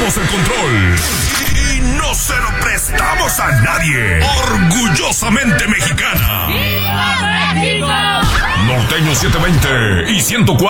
tomamos el control. Y no se lo prestamos a nadie. Orgullosamente mexicana. ¡Viva México! Norteño 720 y 104.